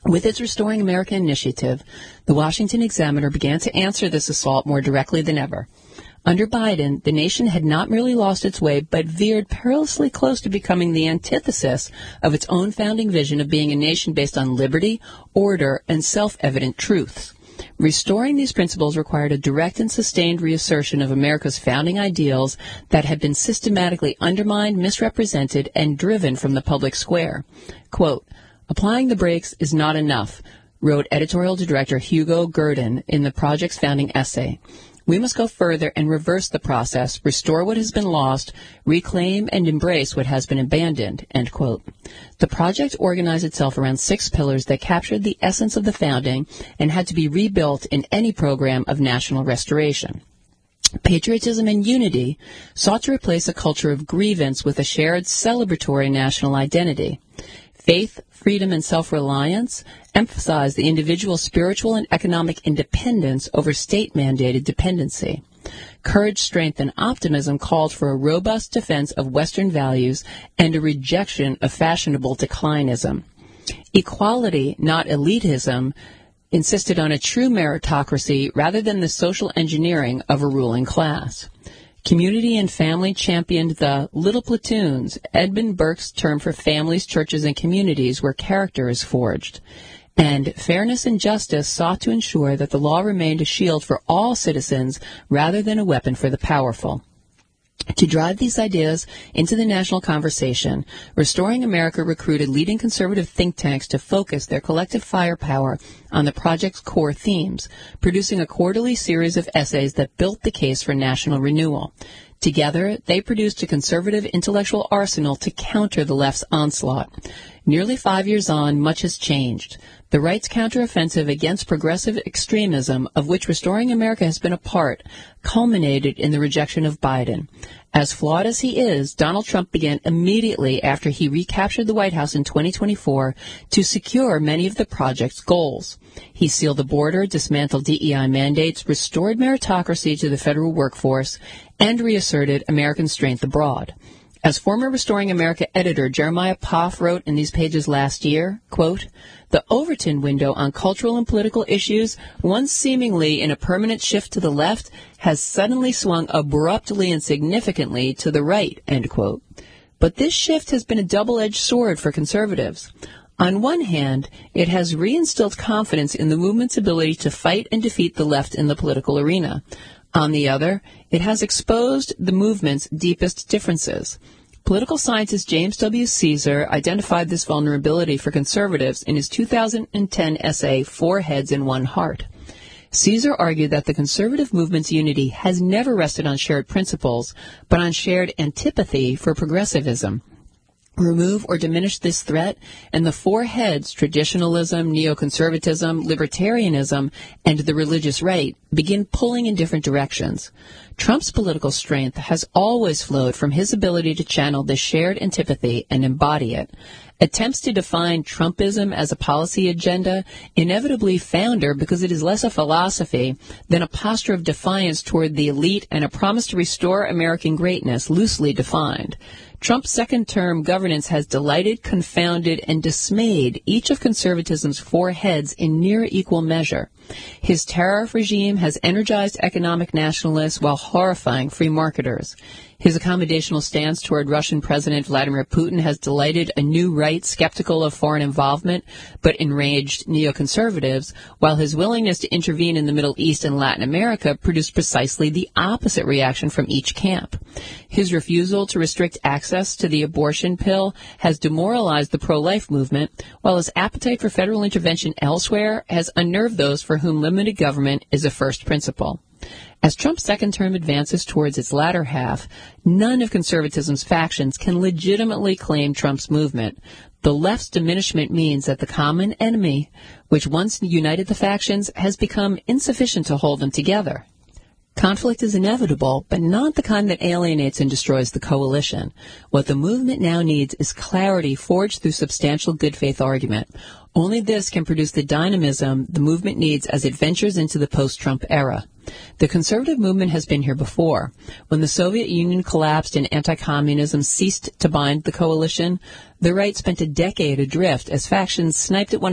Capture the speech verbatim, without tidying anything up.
With its Restoring America initiative, the Washington Examiner began to answer this assault more directly than ever. Under Biden, the nation had not merely lost its way, but veered perilously close to becoming the antithesis of its own founding vision of being a nation based on liberty, order, and self-evident truths. Restoring these principles required a direct and sustained reassertion of America's founding ideals that had been systematically undermined, misrepresented, and driven from the public square. Quote, "Applying the brakes is not enough," wrote editorial director Hugo Gurdon in the project's founding essay. "We must go further and reverse the process, restore what has been lost, reclaim and embrace what has been abandoned," end quote. The project organized itself around six pillars that captured the essence of the founding and had to be rebuilt in any program of national restoration. Patriotism and unity sought to replace a culture of grievance with a shared celebratory national identity. Faith, freedom, and self-reliance emphasized the individual's spiritual and economic independence over state-mandated dependency. Courage, strength, and optimism called for a robust defense of Western values and a rejection of fashionable declinism. Equality, not elitism, insisted on a true meritocracy rather than the social engineering of a ruling class. Community and family championed the little platoons, Edmund Burke's term for families, churches, and communities where character is forged. And fairness and justice sought to ensure that the law remained a shield for all citizens rather than a weapon for the powerful. To drive these ideas into the national conversation, Restoring America recruited leading conservative think tanks to focus their collective firepower on the project's core themes, producing a quarterly series of essays that built the case for national renewal. Together, they produced a conservative intellectual arsenal to counter the left's onslaught. Nearly five years on, much has changed. The right's counteroffensive against progressive extremism, of which Restoring America has been a part, culminated in the rejection of Biden. As flawed as he is, Donald Trump began immediately after he recaptured the White House in twenty twenty-four to secure many of the project's goals. He sealed the border, dismantled D E I mandates, restored meritocracy to the federal workforce, and reasserted American strength abroad. As former Restoring America editor Jeremiah Poff wrote in these pages last year, quote, "The Overton window on cultural and political issues, once seemingly in a permanent shift to the left, has suddenly swung abruptly and significantly to the right," end quote. But this shift has been a double-edged sword for conservatives. On one hand, it has reinstilled confidence in the movement's ability to fight and defeat the left in the political arena. On the other, it has exposed the movement's deepest differences. Political scientist James W. Caesar identified this vulnerability for conservatives in his two thousand ten essay, Four Heads and One Heart. Caesar argued that the conservative movement's unity has never rested on shared principles, but on shared antipathy for progressivism. Remove or diminish this threat, and the four heads, traditionalism, neoconservatism, libertarianism, and the religious right, begin pulling in different directions. Trump's political strength has always flowed from his ability to channel this shared antipathy and embody it. Attempts to define Trumpism as a policy agenda inevitably founder because it is less a philosophy than a posture of defiance toward the elite and a promise to restore American greatness, loosely defined. Trump's second-term governance has delighted, confounded, and dismayed each of conservatism's four heads in near equal measure. His tariff regime has energized economic nationalists while horrifying free marketers. His accommodational stance toward Russian President Vladimir Putin has delighted a new right skeptical of foreign involvement but enraged neoconservatives, while his willingness to intervene in the Middle East and Latin America produced precisely the opposite reaction from each camp. His refusal to restrict access to the abortion pill has demoralized the pro-life movement, while his appetite for federal intervention elsewhere has unnerved those for whom limited government is a first principle. As Trump's second term advances towards its latter half, none of conservatism's factions can legitimately claim Trump's movement. The left's diminishment means that the common enemy, which once united the factions, has become insufficient to hold them together. Conflict is inevitable, but not the kind that alienates and destroys the coalition. What the movement now needs is clarity forged through substantial good faith argument. Only this can produce the dynamism the movement needs as it ventures into the post-Trump era. The conservative movement has been here before. When the Soviet Union collapsed and anti-communism ceased to bind the coalition, the right spent a decade adrift as factions sniped at one